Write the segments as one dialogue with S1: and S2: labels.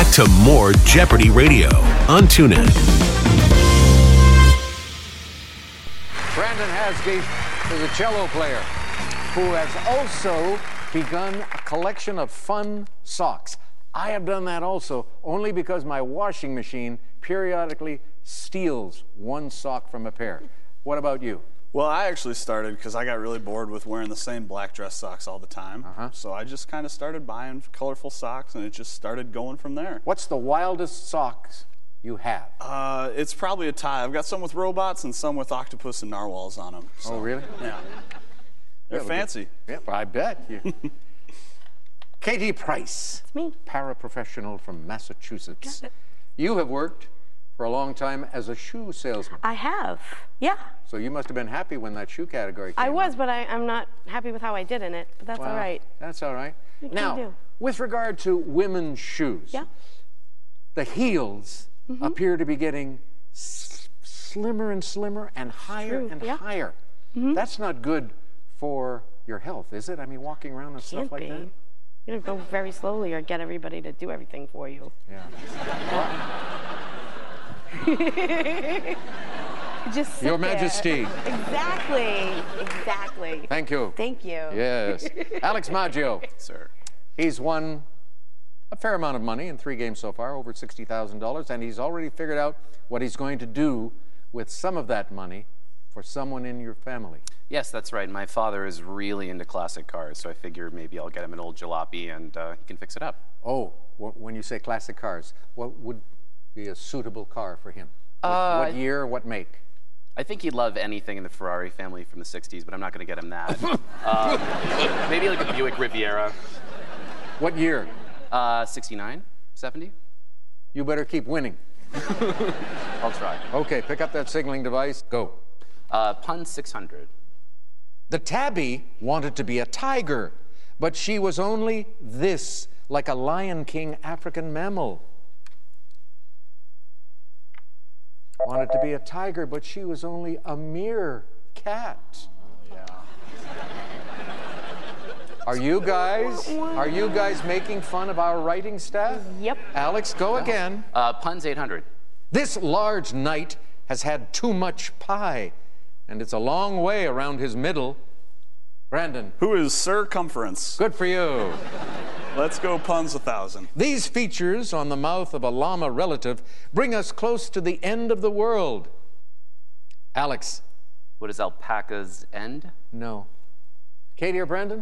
S1: to more Jeopardy Radio on TuneIn.
S2: Brandon Hasky is a cello player who has also begun a collection of fun socks. I have done that also, only because my washing machine periodically steals one sock from a pair. What about you?
S3: Well, I actually started because I got really bored with wearing the same black dress socks all the time. So I just kind of started buying colorful socks, and it just started going from there.
S2: What's the wildest socks you have?
S3: It's probably a tie. I've got some with robots and some with octopus and narwhals on them. So,
S2: oh, really?
S3: Yeah. They're fancy.
S2: Yep, I bet. Katie Price.
S4: It's me.
S2: Paraprofessional from Massachusetts.
S4: Got it.
S2: You have worked for a long time as a shoe salesman.
S4: I have, yeah.
S2: So you must have been happy when that shoe category came
S4: I was,
S2: out.
S4: but I'm not happy with how I did in it, but that's all right.
S2: That's all right.
S4: What can
S2: Now,
S4: you do?
S2: with regard to women's shoes,
S4: Yeah.
S2: the heels appear to be getting slimmer and slimmer and higher
S4: True,
S2: and
S4: yeah.
S2: higher. That's not good for your health, is it? I mean, walking around and stuff
S4: Can't
S2: like
S4: be.
S2: that?
S4: You're gonna go very slowly or get everybody to do everything for you.
S2: Yeah.
S4: Just sit
S2: Your
S4: there.
S2: Majesty.
S4: Exactly.
S2: Thank you.
S4: Thank you.
S2: Yes. Alex Maggio.
S3: Sir.
S2: He's won a fair amount of money in 3 games so far, over $60,000, and he's already figured out what he's going to do with some of that money for someone in your family.
S5: Yes, that's right. My father is really into classic cars, so I figure maybe I'll get him an old jalopy and he can fix it up.
S2: Oh, when you say classic cars, what would be a suitable car for him? What year, what make?
S5: I think he'd love anything in the Ferrari family from the 60s, but I'm not going to get him that. Maybe like a Buick Riviera.
S2: What year?
S5: 69? 70?
S2: You better keep winning.
S5: I'll try.
S2: Okay, pick up that signaling device. Go.
S5: Pun 600.
S2: The tabby wanted to be a tiger, but she was only this, like a Lion King African mammal. Wanted to be a tiger, but she was only a mere cat. Are you guys making fun of our writing staff?
S4: Yep.
S2: Alex, go again.
S5: Puns 800.
S2: This large knight has had too much pie, and it's a long way around his middle. Brandon.
S3: Who is circumference?
S2: Good for you.
S3: Let's go puns 1,000.
S2: These features on the mouth of a llama relative bring us close to the end of the world. Alex.
S5: What is alpaca's end?
S2: No. Katie or Brandon?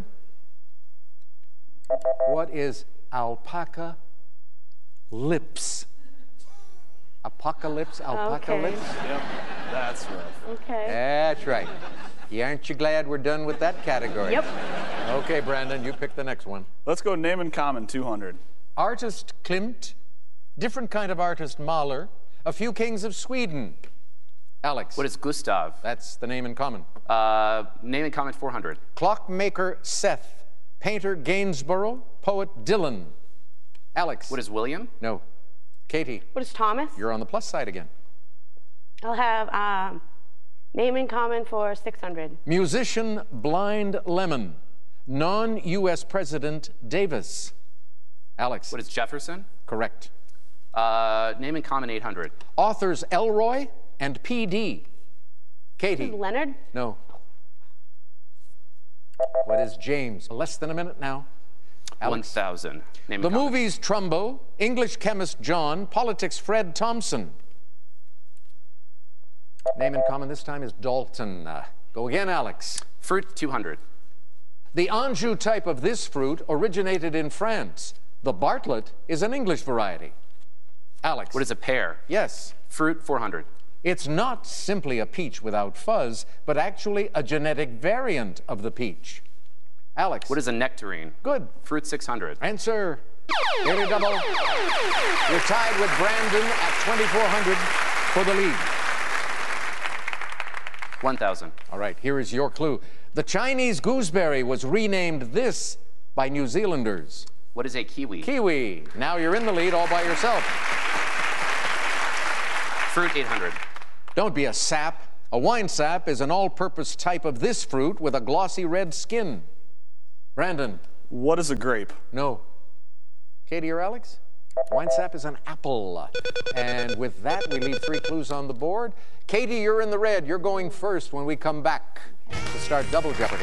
S2: What is alpaca lips? Apocalypse, alpaca
S4: Okay.
S2: lips?
S3: Yep, that's rough.
S4: Okay.
S2: That's right. Aren't you glad we're done with that category?
S4: Yep.
S2: Okay, Brandon, you pick the next one.
S3: Let's go name in common 200.
S2: Artist Klimt, different kind of artist Mahler, a few kings of Sweden. Alex.
S5: What is Gustav?
S2: That's the name in common.
S5: Name in common 400.
S2: Clockmaker Seth, painter Gainsborough, poet Dylan. Alex.
S5: What is William?
S2: No. Katie,
S4: What is Thomas?
S2: you're on the plus side again.
S4: I'll have name in common for 600.
S2: Musician Blind Lemon, non-U.S. President Davis. Alex.
S5: What is Jefferson?
S2: Correct.
S5: Name in common 800.
S2: Authors Elroy and P.D. Katie.
S4: Leonard?
S2: No. What is James? Less than a minute now. Alex.
S5: 1,000. Name
S2: The
S5: in common.
S2: movies Trumbo, English chemist John, politics Fred Thompson. Name in common this time is Dalton. Go again, Alex.
S5: Fruit 200.
S2: The Anjou type of this fruit originated in France. The Bartlett is an English variety. Alex.
S5: What is a pear?
S2: Yes.
S5: Fruit 400.
S2: It's not simply a peach without fuzz, but actually a genetic variant of the peach. Alex.
S5: What is a nectarine?
S2: Good.
S5: Fruit 600.
S2: Answer. Daily double. You're tied with Brandon at 2,400 for the lead.
S5: 1,000.
S2: All right, here is your clue. The Chinese gooseberry was renamed this by New Zealanders.
S5: What is a kiwi?
S2: Kiwi. Now you're in the lead all by yourself.
S5: Fruit 800.
S2: Don't be a sap. A wine sap is an all-purpose type of this fruit with a glossy red skin. Brandon.
S3: What is a grape?
S2: No. Katie or Alex? Wine sap is an apple. And with that, we leave 3 clues on the board. Katie, you're in the red. You're going first when we come back to start Double Jeopardy.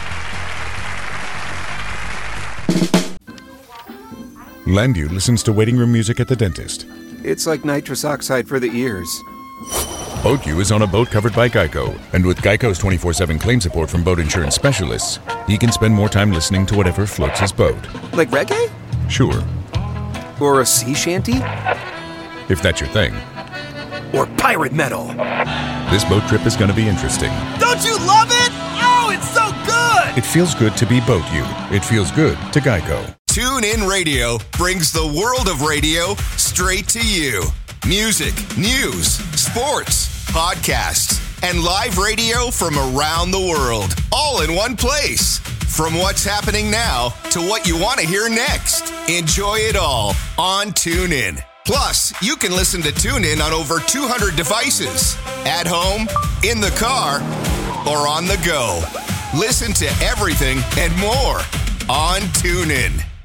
S6: Landu listens to waiting room music at the dentist.
S7: It's like nitrous oxide for the ears.
S6: BoatU is on a boat covered by Geico, and with Geico's 24/7 claim support from boat insurance specialists, he can spend more time listening to whatever floats his boat.
S7: Like reggae?
S6: Sure,
S7: Or a sea shanty?
S6: if that's your thing.
S7: Or pirate metal?
S6: This boat trip is going to be interesting.
S8: Don't you love it? Oh, it's so good!
S6: It feels good to be BoatU. It feels good to Geico.
S9: TuneIn Radio brings the world of radio straight to you. Music, news, sports, podcasts, and live radio from around the world, all in one place. From what's happening now to what you want to hear next. Enjoy it all on TuneIn. Plus, you can listen to TuneIn on over 200 devices. At home, in the car, or on the go. Listen to everything and more on TuneIn.